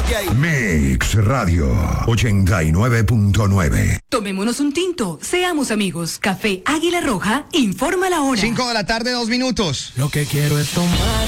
Mix Radio 89.9. Tomémonos un tinto, seamos amigos. Café Águila Roja informa la hora. 5 de la tarde, 2 minutos. Lo que quiero es tomar